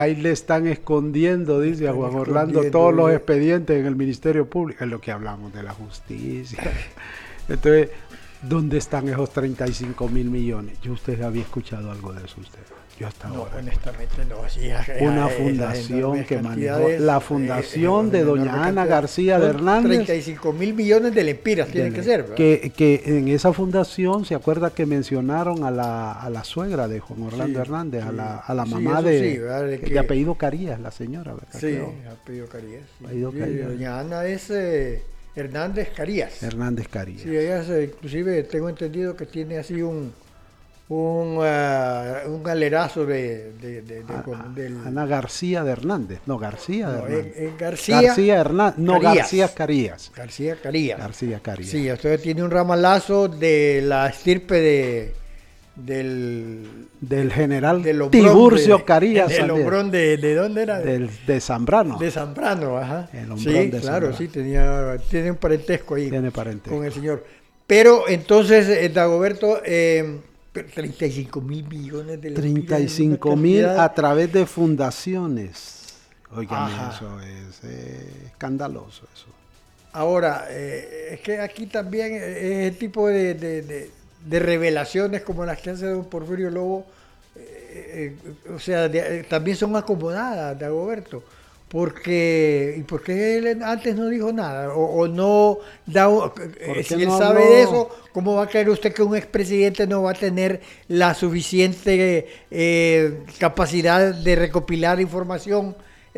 Ahí le están escondiendo, dice a Juan Orlando, todos los expedientes en el Ministerio Público. Es lo que hablamos de la justicia. Entonces, ¿dónde están esos 35.000 millones? Yo usted había escuchado algo de eso usted. Yo hasta No, ahora. honestamente no. Sí, Una fundación que manejó. La fundación de doña Ana García de Hernández. 35.000 millones de lempiras tiene que ser, ¿verdad? Que en esa fundación, ¿se acuerda que mencionaron a la suegra de Juan Orlando Hernández? Sí, a la mamá de apellido Carías, la señora, ¿verdad? Sí, apellido Carías. Sí. Apellido Carías. Doña Ana es Hernández Carías. Hernández Carías. Sí, ella inclusive tengo entendido que tiene así un galerazo Ana García de Hernández. No, García de Hernández. García Hernández. No, Carías. García Carías. García Carías. García Carías. Sí, usted tiene un ramalazo de la estirpe del general Tiburcio Carías. El hombrón de ¿dónde era? De Zambrano. De Zambrano, ajá. El hombrón sí, de claro, Zambrano. sí, tiene un parentesco ahí. Tiene parentesco. Con el señor. Pero entonces, Dagoberto, 35.000 millones de lempiras. 35.000 a través de fundaciones. Oigan, eso es escandaloso eso. Ahora, es que aquí también es el tipo de revelaciones como las que hace don Porfirio Lobo, o sea, también son acomodadas, Dagoberto. ¿Por qué él antes no dijo nada? O no da... si él sabe de eso, ¿cómo va a creer usted que un expresidente no va a tener la suficiente capacidad de recopilar información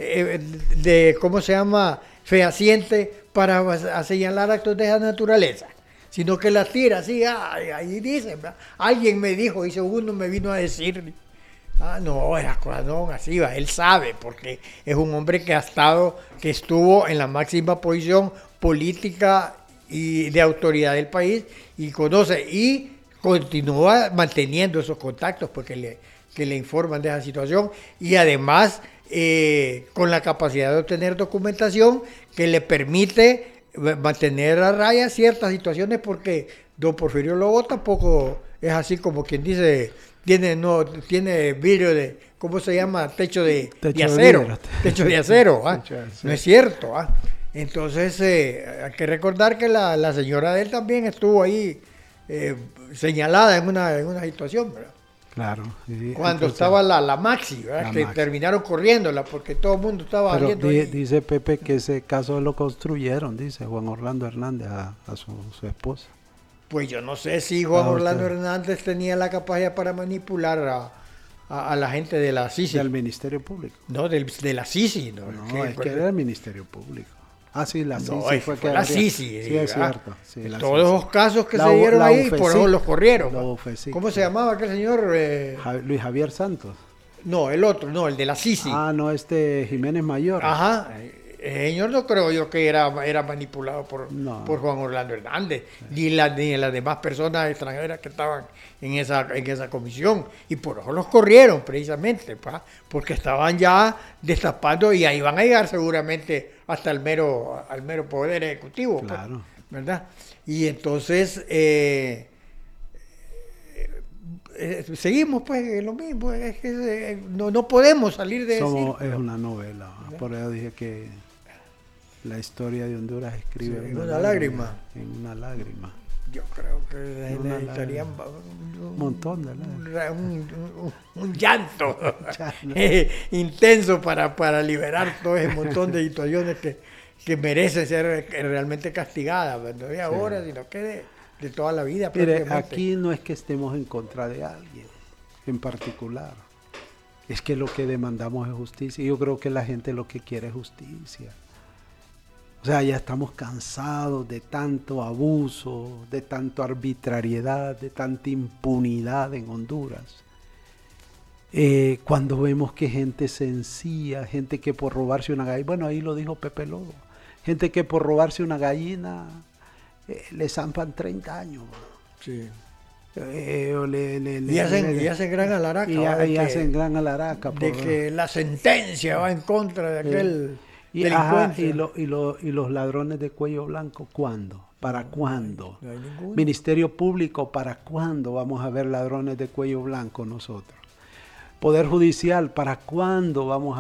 de, ¿cómo se llama?, fehaciente para señalar actos de esa naturaleza? Sino que la tira así, ahí dice, alguien me dijo y segundo me vino a decir... no, esas cosas no, así va, él sabe, porque es un hombre que estuvo en la máxima posición política y de autoridad del país y conoce y continúa manteniendo esos contactos porque le informan de esa situación y además con la capacidad de obtener documentación que le permite mantener a raya ciertas situaciones porque don Porfirio Lobo tampoco es así como quien dice... Tiene vidrio de, ¿cómo se llama? Techo de acero. Techo de acero, no es cierto. Entonces, hay que recordar que la señora de él también estuvo ahí señalada en una situación, ¿verdad? Claro. Sí, cuando estaba la Maxi, ¿verdad? Que terminaron corriéndola porque todo el mundo estaba viendo ahí. Dice Pepe que ese caso lo construyeron, dice Juan Orlando Hernández a su esposa. Pues yo no sé si Juan Orlando Hernández tenía la capacidad para manipular a la gente de la CICI. Del Ministerio Público. No, de la CICI. No, es que era el Ministerio Público. Ah, sí, la CICI. No, fue la CICI. Sí, es cierto. Sí, todos los casos que se dieron ahí, por eso los corrieron. ¿Cómo se llamaba aquel señor? Luis Javier Santos. No, el otro, no, el de la CICI. No, Jiménez Mayor. Ajá. El señor no creo yo que era manipulado por Juan Orlando Hernández, ni las demás personas extranjeras que estaban en esa comisión. Y por eso los corrieron precisamente, porque estaban ya destapando y ahí van a llegar seguramente hasta al mero Poder Ejecutivo. Claro. ¿Verdad? Y entonces seguimos pues lo mismo, es que no podemos salir de eso. Es una novela, ¿verdad? Por eso dije que la historia de Honduras escribe en una lágrima. En una lágrima. Yo creo que necesitarían un montón de lágrimas. Un llanto intenso para liberar todo ese montón de situaciones que merecen ser realmente castigadas, no de ahora, sino que de toda la vida. Mire, aquí no es que estemos en contra de alguien en particular. Es que lo que demandamos es justicia. Y yo creo que la gente lo que quiere es justicia. O sea, ya estamos cansados de tanto abuso, de tanta arbitrariedad, de tanta impunidad en Honduras. Cuando vemos que gente sencilla, gente que por robarse una gallina, bueno, ahí lo dijo Pepe Lobo, gente que por robarse una gallina le zampan 30 años. Sí. Y hacen gran alaraca. Y hacen gran alaraca. De que la sentencia va en contra de aquel... Y los ladrones de cuello blanco, ¿cuándo? ¿Para cuándo? No hay ninguno. Ministerio Público, ¿para cuándo vamos a ver ladrones de cuello blanco nosotros? Poder Judicial, ¿para cuándo vamos a